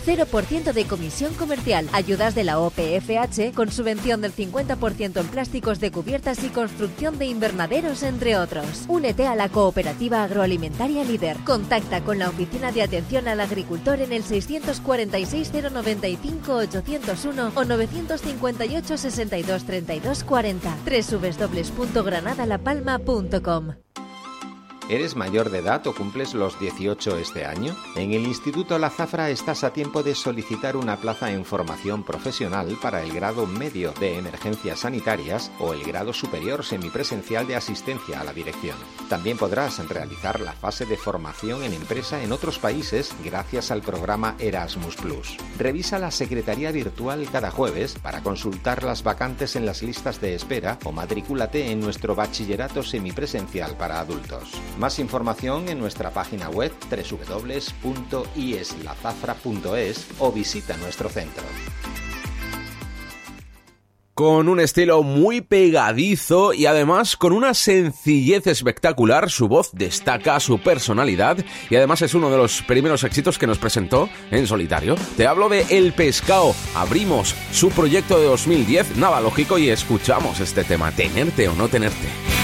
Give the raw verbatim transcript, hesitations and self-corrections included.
cero por ciento de comisión comercial, ayudas de la O P F H con subvención del cincuenta por ciento en plásticos de cubiertas y construcción de invernaderos, entre otros. Únete a la cooperativa agroalimentaria Líder. Contacta con la Oficina de Atención al Agricultor en el seiscientos cuarenta y seis cero noventa y cinco ochocientos uno o novecientos cincuenta y ocho sesenta y dos treinta y dos cuarenta. doble u doble u doble u punto granada la palma punto com. ¿Eres mayor de edad o cumples los dieciocho este año? En el Instituto La Zafra estás a tiempo de solicitar una plaza en formación profesional para el grado medio de emergencias sanitarias o el grado superior semipresencial de asistencia a la dirección. También podrás realizar la fase de formación en empresa en otros países gracias al programa Erasmus plus. Revisa la secretaría virtual cada jueves para consultar las vacantes en las listas de espera o matrículate en nuestro bachillerato semipresencial para adultos. Más información en nuestra página web doble u doble u doble u punto i e s la zafra punto e s o visita nuestro centro. Con un estilo muy pegadizo y además con una sencillez espectacular, su voz destaca su personalidad y además es uno de los primeros éxitos que nos presentó en solitario. Te hablo de El Pescado. Abrimos su proyecto de dos mil diez, nada lógico, y escuchamos este tema, Tenerte o no tenerte.